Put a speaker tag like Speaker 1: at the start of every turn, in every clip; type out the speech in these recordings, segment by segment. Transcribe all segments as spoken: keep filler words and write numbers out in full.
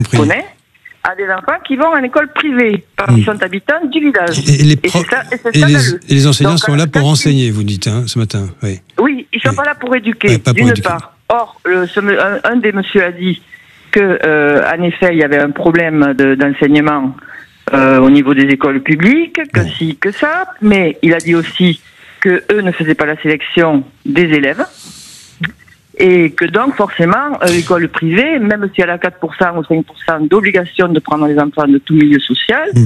Speaker 1: connais, à des enfants qui vont à une école privée, parce qu'ils sont habitants du village.
Speaker 2: Et, et les, pro- et, ça, et, et, les, et les enseignants Donc, sont là pour enseigner, vous dites, hein, ce matin. Oui,
Speaker 1: oui ils ne sont oui. pas là pour éduquer, ouais, pas pour d'une éduquer. part. Or, le, ce, un, un des messieurs a dit que, euh, en effet, il y avait un problème de, d'enseignement euh, au niveau des écoles publiques, que bon. si, que ça, mais il a dit aussi que eux ne faisaient pas la sélection des élèves. Et que donc, forcément, euh, l'école privée, même si elle a quatre pour cent ou cinq pour cent d'obligation de prendre les enfants de tout milieu social, mmh.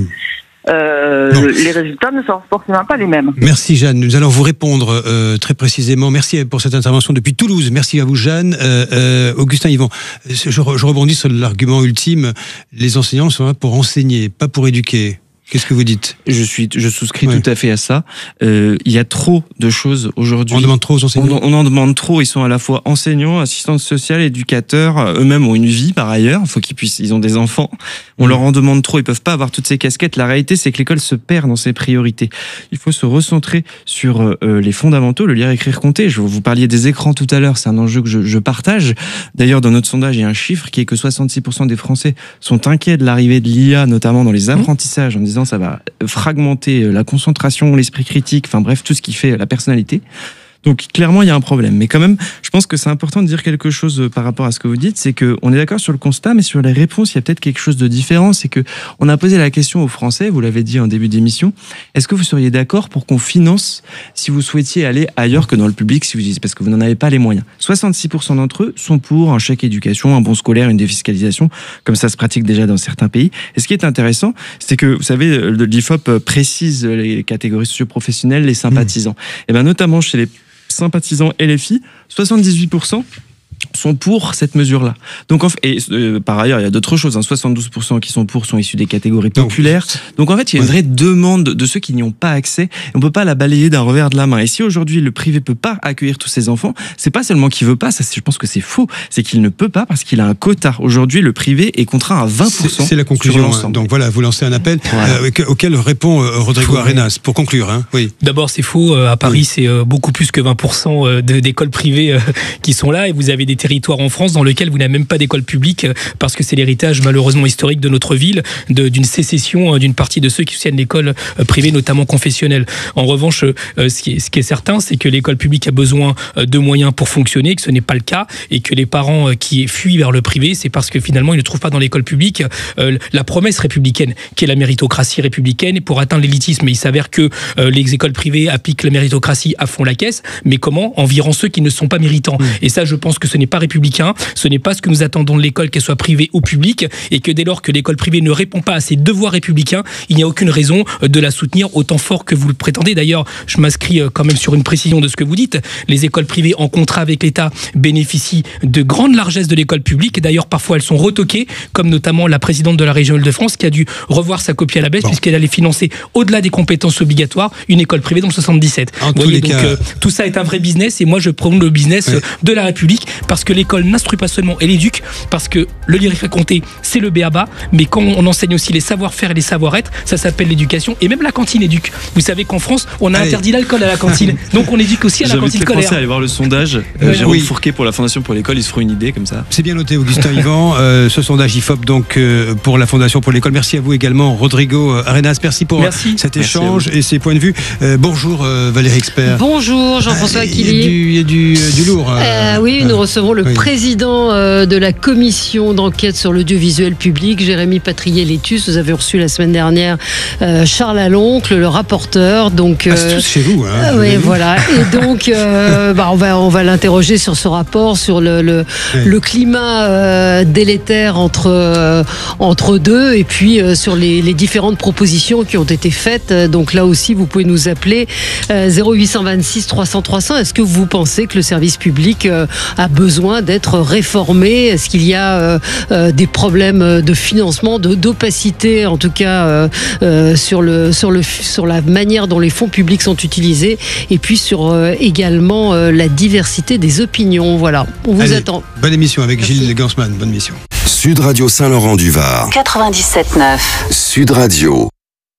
Speaker 1: euh, les résultats ne sont forcément pas les mêmes.
Speaker 2: Merci Jeanne, nous allons vous répondre euh, très précisément. Merci pour cette intervention depuis Toulouse. Merci à vous Jeanne. Euh, euh, Augustin Yvan, je, je rebondis sur l'argument ultime, les enseignants sont là pour enseigner, pas pour éduquer. Qu'est-ce que vous dites ?
Speaker 3: Je suis, je souscris ouais. tout à fait à ça. Euh, il y a trop de choses aujourd'hui.
Speaker 2: On demande trop aux enseignants.
Speaker 3: On, on en demande trop. Ils sont à la fois enseignants, assistants sociaux, éducateurs. Eux-mêmes ont une vie par ailleurs. Il faut qu'ils puissent. Ils ont des enfants. On mmh. leur en demande trop. Ils peuvent pas avoir toutes ces casquettes. La réalité, c'est que l'école se perd dans ses priorités. Il faut se recentrer sur euh, les fondamentaux, le lire, écrire, compter. Je vous parliez des écrans tout à l'heure. C'est un enjeu que je, je partage. D'ailleurs, dans notre sondage, il y a un chiffre qui est que soixante-six pour cent des Français sont inquiets de l'arrivée de l'I A, notamment dans les apprentissages, en disant ça va fragmenter la concentration, l'esprit critique, enfin bref, tout ce qui fait la personnalité. Donc clairement, il y a un problème. Mais quand même, je pense que c'est important de dire quelque chose par rapport à ce que vous dites, c'est qu'on est d'accord sur le constat, mais sur les réponses, il y a peut-être quelque chose de différent. C'est que on a posé la question aux Français, vous l'avez dit en début d'émission, est-ce que vous seriez d'accord pour qu'on finance si vous souhaitiez aller ailleurs que dans le public, si vous dites, parce que vous n'en avez pas les moyens. soixante-six pour cent d'entre eux sont pour un chèque éducation, un bon scolaire, une défiscalisation, comme ça se pratique déjà dans certains pays. Et ce qui est intéressant, c'est que, vous savez, l'I F O P précise les catégories socio-professionnelles, les sympathisants. Mmh. Et ben notamment chez les sympathisants L F I, soixante-dix-huit pour cent sont pour cette mesure-là. Donc, en fait, et euh, par ailleurs, il y a d'autres choses. Hein, soixante-douze pour cent qui sont pour sont issus des catégories populaires. Donc, en fait, il y a une vraie demande de ceux qui n'y ont pas accès. On peut pas la balayer d'un revers de la main. Et si aujourd'hui le privé peut pas accueillir tous ces enfants, c'est pas seulement qu'il veut pas. Ça, je pense que c'est faux. C'est qu'il ne peut pas parce qu'il a un quota. Aujourd'hui, le privé est contraint à vingt pour cent.
Speaker 2: C'est, c'est la conclusion. Hein. Donc voilà, vous lancez un appel voilà. euh, auquel répond euh, Rodrigo faux, Arenas. Pour conclure, hein. Oui.
Speaker 4: D'abord, c'est faux. À Paris, oui. c'est beaucoup plus que vingt pour cent de, d'écoles privées qui sont là. Et vous avez des territoires en France dans lesquels vous n'avez même pas d'école publique parce que c'est l'héritage malheureusement historique de notre ville, de, d'une sécession d'une partie de ceux qui soutiennent l'école privée, notamment confessionnelle. En revanche, ce qui est, ce qui est certain, c'est que l'école publique a besoin de moyens pour fonctionner, que ce n'est pas le cas, et que les parents qui fuient vers le privé, c'est parce que finalement ils ne trouvent pas dans l'école publique la promesse républicaine, qui est la méritocratie républicaine, pour atteindre l'élitisme. Et il s'avère que les écoles privées appliquent la méritocratie à fond la caisse, mais comment ? En virant ceux qui ne sont pas méritants. Mmh. Et ça, je pense que ce n'est pas républicain. Ce n'est pas ce que nous attendons de l'école, qu'elle soit privée ou publique, et que dès lors que l'école privée ne répond pas à ses devoirs républicains, il n'y a aucune raison de la soutenir autant fort que vous le prétendez. D'ailleurs, je m'inscris quand même sur une précision de ce que vous dites. Les écoles privées en contrat avec l'État bénéficient de grandes largesses de l'école publique, et d'ailleurs parfois elles sont retoquées, comme notamment la présidente de la région Île-de-France qui a dû revoir sa copie à la baisse bon. puisqu'elle allait financer, au-delà des compétences obligatoires, une école privée dans le soixante-dix-sept. En vous voyez, donc cas... euh, tout ça est un vrai business, et moi je prône le business ouais. de la République, parce que l'école n'instruit pas seulement, elle éduque, parce que le lire, écrire, compter, c'est le b a ba, mais quand on enseigne aussi les savoir-faire et les savoir-être, ça s'appelle l'éducation, et même la cantine éduque. Vous savez qu'en France, on a Allez. interdit l'alcool à la cantine, donc on éduque aussi à la cantine scolaire.
Speaker 3: J'invite à aller voir le sondage. Euh, Jérôme oui. Fourquet pour la Fondation pour l'école, ils se feront une idée comme ça.
Speaker 2: C'est bien noté, Augustin Yvan. Euh, ce sondage I F O P donc euh, pour la Fondation pour l'école. Merci à vous également, Rodrigo Arenas. Merci pour Merci. cet Merci échange et ces points de vue. Euh, bonjour euh, Valérie Expert.
Speaker 5: Bonjour Jean-François
Speaker 2: euh,
Speaker 5: Killy.
Speaker 2: Il y a du, y a du, du lourd. Euh,
Speaker 5: euh, oui, nous euh, recevons le oui. président euh, de la commission d'enquête sur l'audiovisuel public, Jérémy Patrier-Létus. Vous avez reçu la semaine dernière euh, Charles Aloncle, le rapporteur. Donc,
Speaker 2: euh, ah, c'est tous chez vous. Hein,
Speaker 5: euh, oui, voilà. Et donc, euh, bah, on va on va l'interroger sur ce rapport, sur le le, oui. le climat euh, délétère entre euh, entre deux, et puis euh, sur les, les différentes propositions qui ont été faites. Donc là aussi, vous pouvez nous appeler euh, zéro huit cent vingt-six trois cents trois cents. Est-ce que vous pensez que le service public euh, a besoin d'être réformé? Est-ce qu'il y a euh, euh, des problèmes de financement, de d'opacité, en tout cas euh, euh, sur le sur le sur la manière dont les fonds publics sont utilisés, et puis sur euh, également euh, la diversité des opinions. Voilà, on vous
Speaker 2: Allez,
Speaker 5: attend.
Speaker 2: Bonne émission avec Merci. Gilles Gansman. Bonne émission.
Speaker 6: Sud Radio Saint-Laurent-du-Var.
Speaker 7: quatre-vingt-dix-sept neuf.
Speaker 6: Sud Radio.